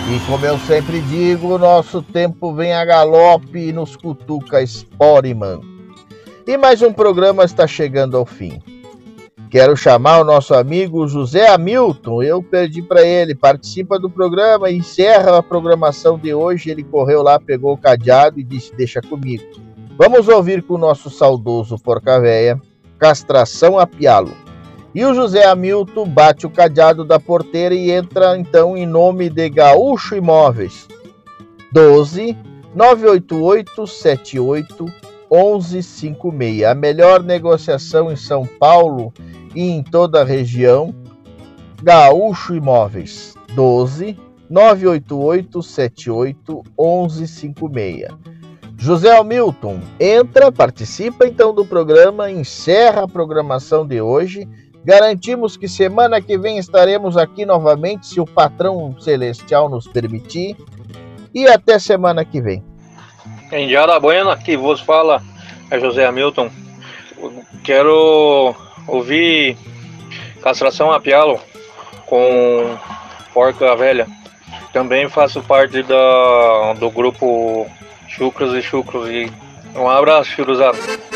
E como eu sempre digo, o nosso tempo vem a galope e nos cutuca espora e manco. E mais um programa está chegando ao fim. Quero chamar o nosso amigo José Hamilton. Eu pedi para ele, participa do programa, encerra a programação de hoje. Ele correu lá, pegou o cadeado e disse, deixa comigo. Vamos ouvir com o nosso saudoso Porca-Véia, Castração a Pialo. E o José Hamilton bate o cadeado da porteira e entra, então, em nome de Gaúcho Imóveis. 12 988 78 1156. A melhor negociação em São Paulo e em toda a região. Gaúcho Imóveis. 12 988 78 1156. José Hamilton, entra, participa então do programa, encerra a programação de hoje. Garantimos que semana que vem estaremos aqui novamente, se o patrão celestial nos permitir. E até semana que vem. Em Jara Buena, que vos fala é José Hamilton. Quero ouvir Castração a Pialo com Porca Velha. Também faço parte do grupo Chucros e Chucros. E um abraço, churuzada.